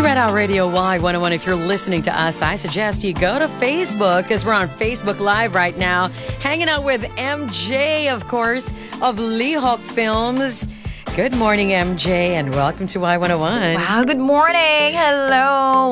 Red Out Radio Y101. If you're listening to us, I suggest you go to Facebook because we're on Facebook Live right now, hanging out with MJ, of course, of Lihok Films. Good morning, MJ, and welcome to Y101. Wow, good morning. Hello,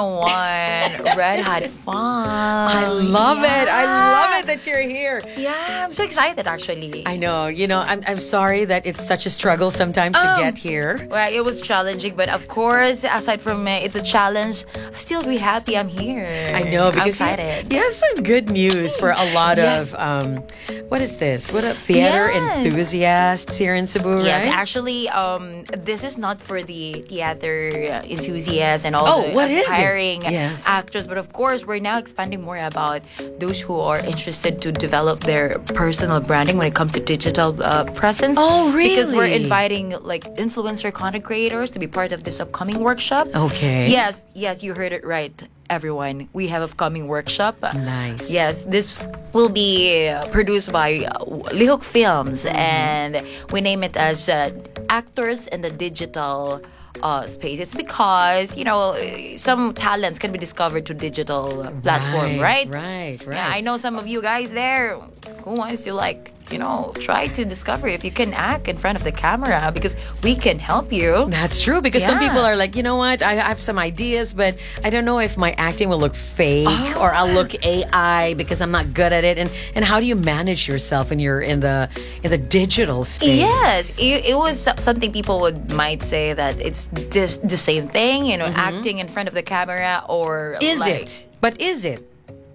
Y101. Red Hot Fun. I love it. I love it that you're here. Yeah, I'm so excited, actually. I know. I'm sorry that it's such a struggle sometimes to get here. Well, it was challenging, but of course, aside from it's a challenge, I still be happy I'm here. I know, because I'm excited. You have some good news for a lot of, what is this? What a theater enthusiasts here in Cebu, right? Yes, actually, this is not for the theater enthusiasts and all the aspiring actors, but of course, we're now expanding more about those who are interested to develop their personal branding when it comes to digital presence. Oh, really? Because we're inviting like influencer content creators to be part of this upcoming workshop. Okay. Yes, you heard it right, everyone. We have upcoming workshop. Nice. Yes, this will be produced by Lihok Films, and we name it as Actors in the Digital space. It's because, some talents can be discovered to digital platform, right? Right. Yeah, I know some of you guys there who wants to try to discover if you can act in front of the camera, because we can help you. That's true, because some people are like, you know what, I have some ideas, but I don't know if my acting will look fake or I'll look AI because I'm not good at it. And how do you manage yourself when you're in the digital space? Yes, it was something people might say that it's the same thing, acting in front of the camera, or is it? But is it?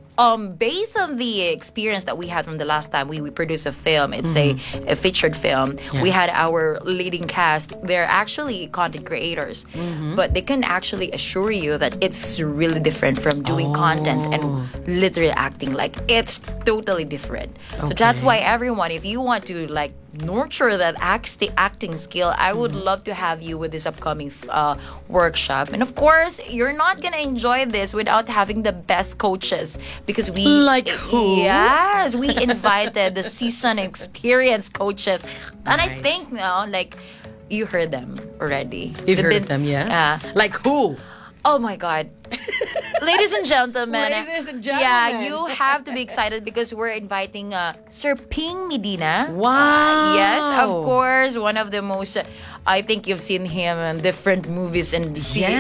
Based on the experience that we had from the last time we produced a film, it's a featured film. Yes. We had our leading cast. They're actually content creators, but they can actually assure you that it's really different from doing contents and literally acting. Like, it's totally different. So that's why everyone, if you want to nurture that acting skill, I would love to have you with this upcoming workshop. And of course, you're not gonna enjoy this without having the best coaches, because we who? Yes, we invited the seasoned experienced coaches, and I think now you heard them already. You've heard of them, yes. Like who? Oh my God. Ladies and gentlemen. Yeah, you have to be excited because we're inviting Sir Ping Medina. Wow. Yes, of course. One of the most, I think you've seen him in different movies and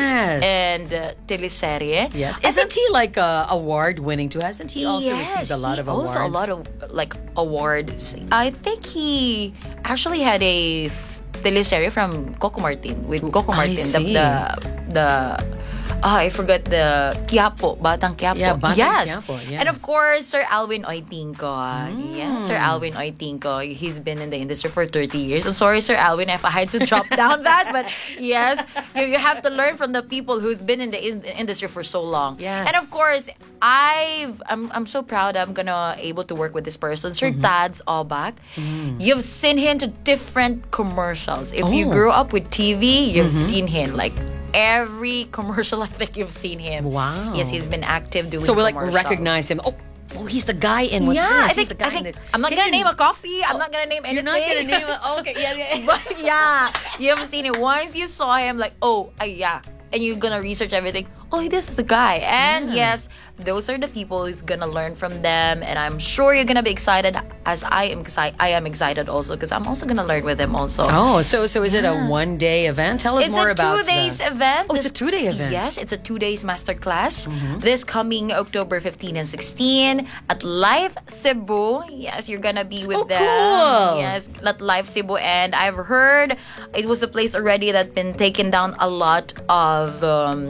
teleserie. Yes. Isn't he award winning too? Hasn't he also received a lot of awards? Also a lot of awards. I think he actually had a teleserie from Coco Martin, with Coco Martin. I forgot the Quiapo, Batang Quiapo. Yeah, Batang Quiapo, yes. And of course, Sir Alwin Oitinco. Yeah, Sir Alwin Oitinco. He's been in the industry for 30 years. I'm sorry, Sir Alwin, if I had to drop down that. But yes, you have to learn from the people who's been in the industry for so long. Yes. And of course, I'm so proud I'm gonna able to work with this person, Sir Tads Albach. You've seen him to different commercials. If you grew up with TV, you've seen him every commercial. I think you've seen him. Wow. Yes, he's been active doing. So we commercials. recognize him. Oh, he's the guy in what's this? I He's the guy think I'm not gonna name a coffee. I'm not gonna name anything. You're not gonna name it. Okay, yeah. But yeah, you haven't seen it. Once you saw him, and you're gonna research everything. Oh, this is the guy. And yes, those are the people who's gonna learn from them, and I'm sure you're gonna be excited, as I am excited also, because I'm also gonna learn with them also. Oh, so is it a one-day event? Tell us more about it. It's a 2 days event. Oh, it's a 2-day event. Yes, it's a 2 days masterclass. This coming October 15 and 16 at Live Cebu. Yes, you're gonna be with them. Cool. Yes, at Live Cebu, and I've heard it was a place already that's been taken down a lot of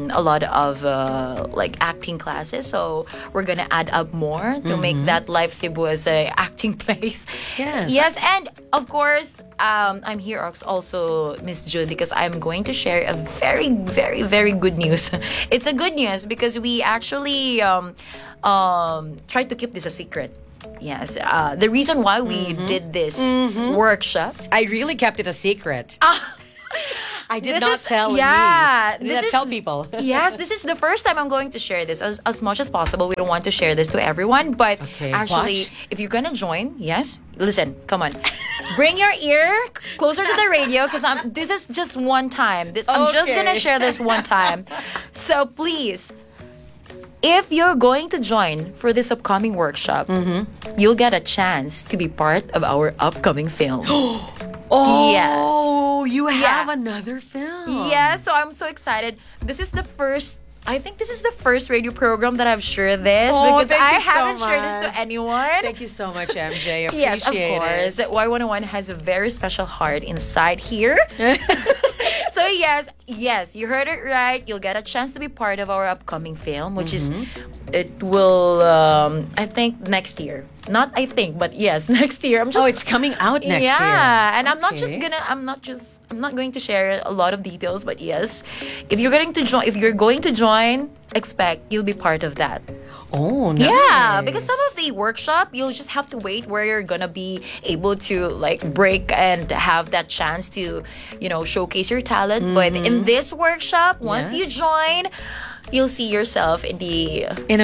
acting classes, so we're gonna add up more to make that Live Cebu as a acting place. Yes, and of course, I'm here also, Miss June, because I'm going to share a very, very, very good news. It's a good news because we actually tried to keep this a secret. Yes, the reason why we did this workshop, I really kept it a secret. I did not tell you. Yeah. I did not tell people. Yes, this is the first time I'm going to share this as much as possible. We don't want to share this to everyone. But actually, if you're going to join, yes, listen, come on. bring your ear closer to the radio because this is just one time. I'm just gonna share this one time. So please, if you're going to join for this upcoming workshop, you'll get a chance to be part of our upcoming film. Oh, you have another film. Yeah, so I'm so excited. I think this is the first radio program that I've shared this because I haven't shared this to anyone. Thank you so much, MJ. Appreciate Yes, of course. it. Y101 has a very special heart inside here. So yes, you heard it right. You'll get a chance to be part of our upcoming film, which is, it will, I think next year. Not I think, but yes, next year. It's coming out next year. Yeah, and I'm not going to share a lot of details, but yes, if you're going to join, expect you'll be part of that. Oh, nice. Yeah, because some of the workshop, you'll just have to wait where you're gonna be able to like break and have that chance to, showcase your talent. But in this workshop, once you join, you'll see yourself in a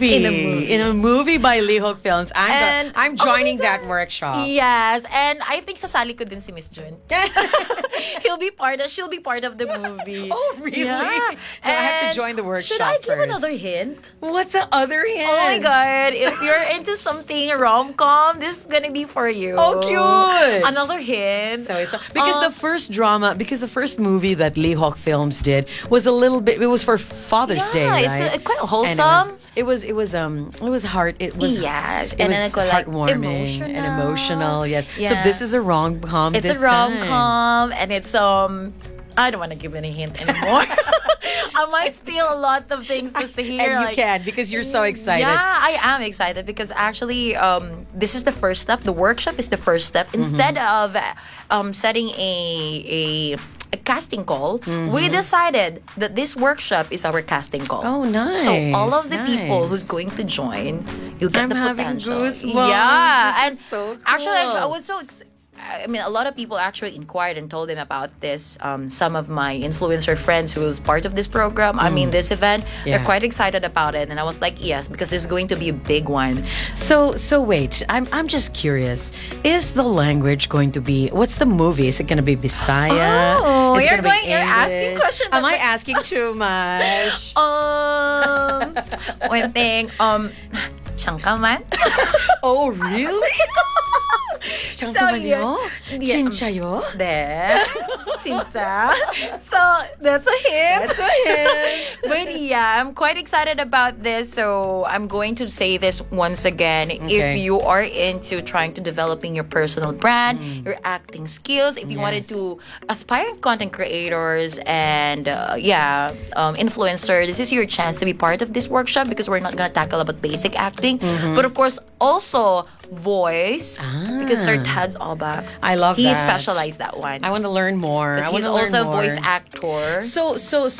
movie by Lihok Films. I'm joining that workshop. Yes, and I think sasali ko din si Miss Jun. She'll be part of the movie. Oh, really? Yeah. I have to join the workshop Should I give first. another hint? What's the other hint? Oh my God! If you're into something rom-com, this is gonna be for you. Oh, cute! Another hint. So it's because the first movie that Lihok Films did was a little bit. It was for Father's Day, right? It's quite wholesome. And it was heart. It was yes, It and was then I go like heartwarming and emotional. Yes. Yeah. So this is a rom-com. It's a rom-com, and it's I don't want to give any hint anymore. I might spill a lot of things to say here. And you can because you're so excited. Yeah, I am excited because actually, this is the first step. The workshop is the first step. Instead of setting a casting call, we decided that this workshop is our casting call. Oh, nice. So all of the people who's going to join, you'll get the potential. Goosebumps. Yeah, This is so cool. actually, I was so excited. I mean, a lot of people actually inquired and told them about this. Some of my influencer friends who was part of this program, this event, they're quite excited about it. And I was like, yes, because this is going to be a big one. So wait, I'm just curious. Is the language going to be? What's the movie? Is it going to be Bisaya? Oh, Is it you're gonna be asking English? questions. Am I asking too much? One thing, 잠깐만. Oh, really? 잠깐만요. 진짜요? 네. 진짜. So, that's a hint. But yeah, I'm quite excited about this. So, I'm going to say this once again. Okay. If you are into trying to developing your personal brand, your acting skills, if you wanted to aspire content creators and influencer, this is your chance to be part of this workshop because we're not going to tackle about basic acting. But of course, also voice because Sir Tad's Alba. I love he that. specialized that one. I want to learn more. I want He's to learn also a more. voice actor. So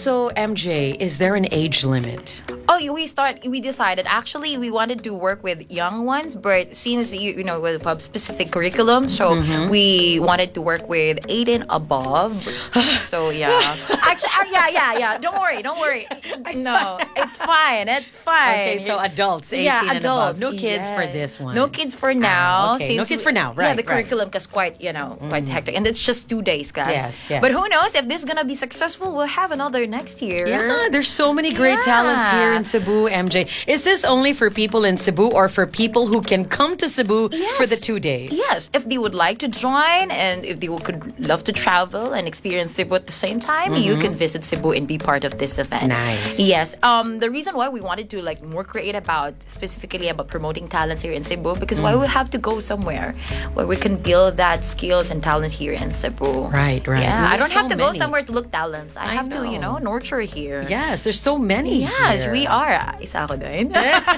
MJ, is there an age limit? Oh, we decided actually we wanted to work with young ones, but since with a specific curriculum, so we wanted to work with 18 above. So yeah. Actually, yeah. Don't worry. No, it's fine. Okay, so adults, 18 and above. No kids for this one. No kids for now. Okay. No kids for now, right? Yeah, the curriculum is quite hectic, and it's just 2 days, guys. Yes. But who knows if this is gonna be successful? We'll have another next year. Yeah, there's so many great talents here in Cebu, MJ. Is this only for people in Cebu or for people who can come to Cebu for the 2 days? Yes, if they would like to join and if they could love to travel and experience Cebu at the same time, you can visit Cebu and be part of this event. Nice. Yes. The reason why we wanted to more create specifically about promoting talents here in Cebu because why we have to go somewhere where we can build that skills and talents here in Cebu. Right. Yeah, Well, I don't there's have so to go many. somewhere to look talents. I have to, nurture here. Yes, there's so many. Yes, here. we are. Isa ako din.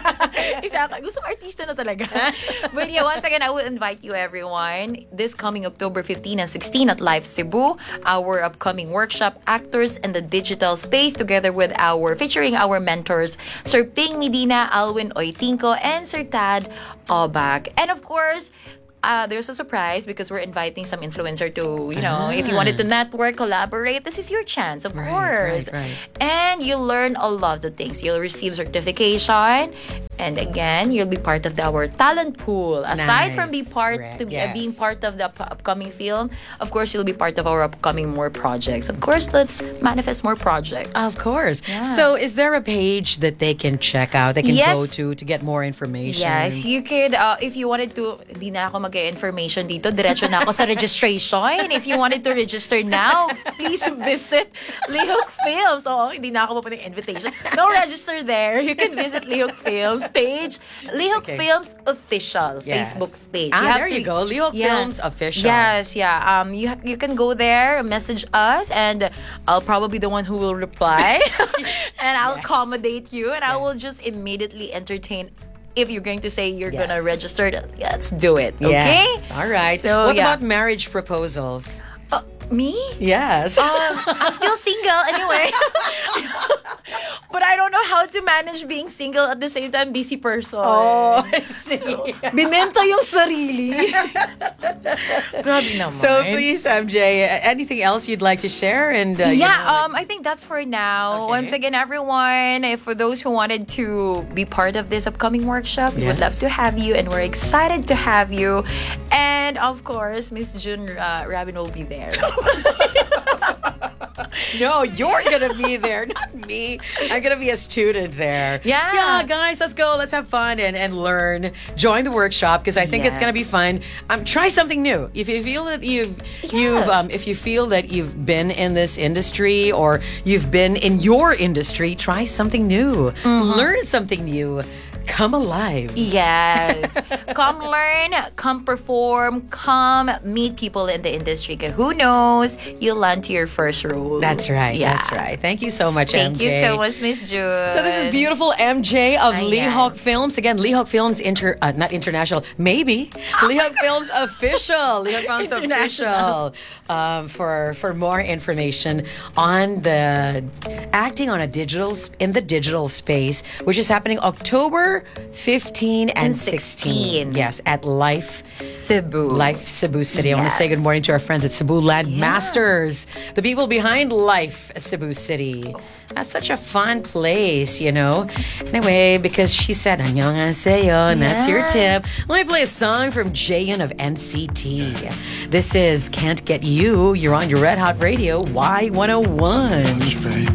Isa ako. Gusto mo artista na talaga. But yeah, once again, I will invite you everyone this coming October 15 and 16 at Live Cebu, our upcoming workshop, Actors in the Digital Space, together with featuring our mentors, Sir Ping Medina, Alwin Oitinko, and Sir Tad Obak. And of course, there's a surprise because we're inviting some influencer to, if you wanted to network, collaborate, this is your chance, of course. Right. And you'll learn a lot of things. You'll receive certification And again, you'll be part of our talent pool. Aside from being Yes. part of the upcoming film, of course, you'll be part of our upcoming more projects. Of course, let's manifest more projects. Of course. Yeah. So, is there a page that they can check out, they can Yes. go to get more information? Yes, you could, if you wanted to, di na ako mag-information dito, diretso na ako sa registration. If you wanted to register now, please visit Lihok Films. Oh, hindi na ako papunta invitation. No register there. You can visit Lihok Films page. Lihok Films Official Yes. Facebook page. There you go. Lihok Films Official. Yes, yeah. You can go there, message us, and I'll probably be the one who will reply. And I'll accommodate you, and I will just immediately entertain. If you're going to say you're gonna Yes. register, let's do it. Okay? Yes. All right. So, what yeah. about marriage proposals? Me? Yes. I'm still single anyway. But I don't know how to manage being single at the same time busy person. Oh, I see. Binenta yung sarili. Grabe naman. So please, MJ, anything else you'd like to share? And I think that's for now. Okay. Once again, everyone, for those who wanted to be part of this upcoming workshop, we would love Yes. to have you, and we're excited to have you. And of course, Miss June Rabin will be there. No, you're gonna be there, not me. I'm gonna be a student there. Yeah. Guys, let's go. Let's have fun and learn. Join the workshop because I think it's Yes. gonna be fun. Try something new. If you feel that if you feel that you've been in this industry or you've been in your industry, try something new. Learn something new. Come alive. Yes. Come learn, come perform, come meet people in the industry. 'Cause who knows, you'll land to your first role. That's right. Yeah. That's right. Thank you so much, Thank MJ. you so much, Miss June. So this is beautiful MJ of Ayan. Lihok Films. Again, Lihok Films not international, maybe. Lihok Films Official. Lihok Films International. Official. For more information on the acting on in the digital space, which is happening October 15 and 16. Yes, at Life Cebu. Cebu City. I want to say good morning to our friends at Cebu Land Masters, the people behind Life Cebu City. That's such a fun place, you know. Anyway, because she said annyeonghaseyo, and that's your tip. Let me play a song from Jaehyun of NCT. This is Can't Get You. You're on your Red Hot Radio, Y101.